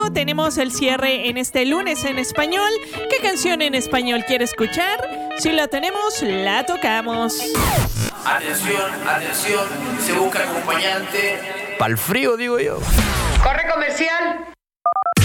Tenemos el cierre en este lunes en español. ¿Qué canción en español quiere escuchar? Si la tenemos, la tocamos. Atención, atención, se busca acompañante. Pa'l frío, digo yo. Corre comercial.